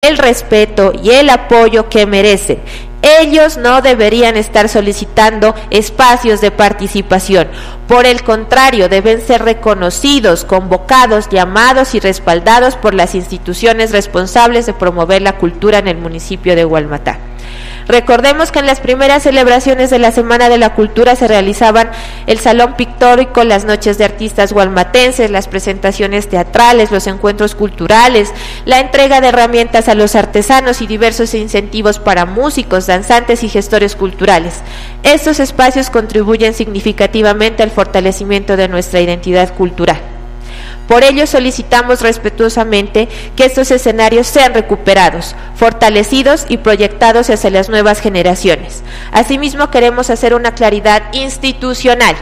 el respeto y el apoyo que merecen. Ellos no deberían estar solicitando espacios de participación. Por el contrario, deben ser reconocidos, convocados, llamados y respaldados por las instituciones responsables de promover la cultura en el municipio de Hualmatán. Recordemos que en las primeras celebraciones de la Semana de la Cultura se realizaban el Salón Pictórico, las noches de artistas gualmatenses, las presentaciones teatrales, los encuentros culturales, la entrega de herramientas a los artesanos y diversos incentivos para músicos, danzantes y gestores culturales. Estos espacios contribuyen significativamente al fortalecimiento de nuestra identidad cultural. Por ello solicitamos respetuosamente que estos escenarios sean recuperados, fortalecidos y proyectados hacia las nuevas generaciones. Asimismo, queremos hacer una claridad institucional.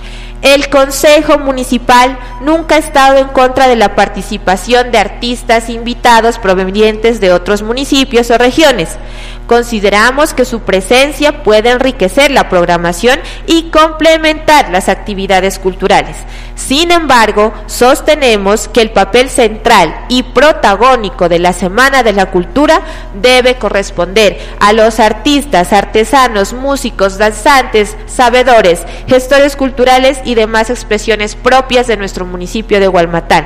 El Consejo Municipal nunca ha estado en contra de la participación de artistas invitados provenientes de otros municipios o regiones. Consideramos que su presencia puede enriquecer la programación y complementar las actividades culturales. Sin embargo, sostenemos que el papel central y protagónico de la Semana de la Cultura debe corresponder a los artistas, artesanos, músicos, danzantes, sabedores, gestores culturales y demás expresiones propias de nuestro municipio de Hualmatán,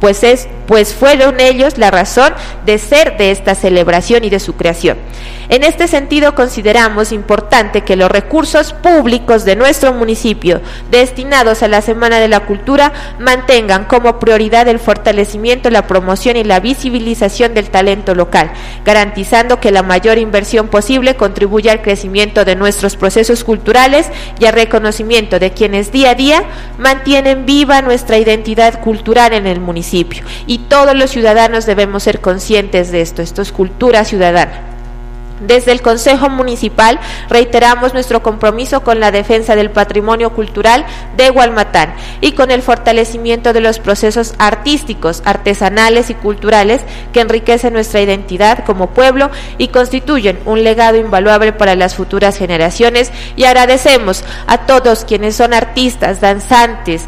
pues fueron ellos la razón de ser de esta celebración y de su creación. En este sentido, consideramos importante que los recursos públicos de nuestro municipio destinados a la Semana de la Cultura mantengan como prioridad el fortalecimiento, la promoción y la visibilización del talento local, garantizando que la mayor inversión posible contribuya al crecimiento de nuestros procesos culturales y al reconocimiento de quienes día a día mantienen viva nuestra identidad cultural en el municipio. Y todos los ciudadanos debemos ser conscientes de esto es cultura ciudadana. Desde el Consejo Municipal reiteramos nuestro compromiso con la defensa del patrimonio cultural de Hualmatán y con el fortalecimiento de los procesos artísticos, artesanales y culturales que enriquecen nuestra identidad como pueblo y constituyen un legado invaluable para las futuras generaciones. Y agradecemos a todos quienes son artistas, danzantes,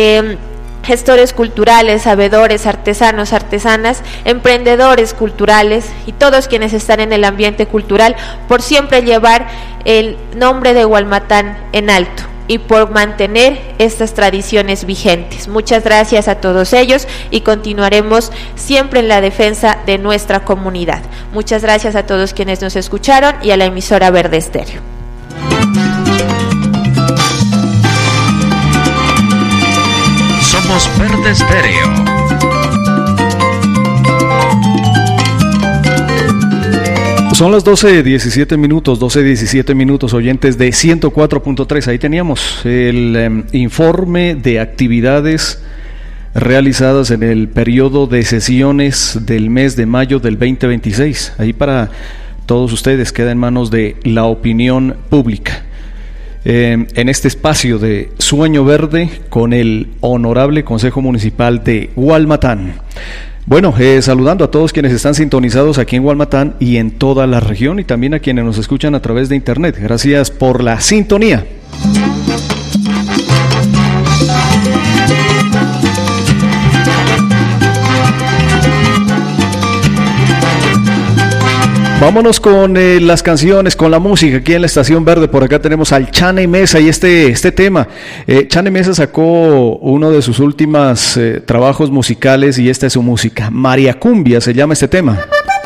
gestores culturales, sabedores, artesanos, artesanas, emprendedores culturales y todos quienes están en el ambiente cultural por siempre llevar el nombre de Hualmatán en alto y por mantener estas tradiciones vigentes. Muchas gracias a todos ellos y continuaremos siempre en la defensa de nuestra comunidad. Muchas gracias a todos quienes nos escucharon y a la emisora Verde Estéreo. Somos Verde Estéreo. Son las 12:17 minutos, oyentes de 104.3. Ahí teníamos el informe de actividades realizadas en el periodo de sesiones del mes de mayo del 2026. Ahí para todos ustedes queda en manos de la opinión pública. En este espacio de Sueño Verde con el Honorable Consejo Municipal de Hualmatán. Bueno, saludando a todos quienes están sintonizados aquí en Hualmatán y en toda la región y también a quienes nos escuchan a través de internet. Gracias por la sintonía. Vámonos con las canciones, con la música aquí en la Estación Verde. Por acá tenemos al Chane Mesa y este tema. Chane Mesa sacó uno de sus últimos trabajos musicales y esta es su música. María Cumbia se llama este tema.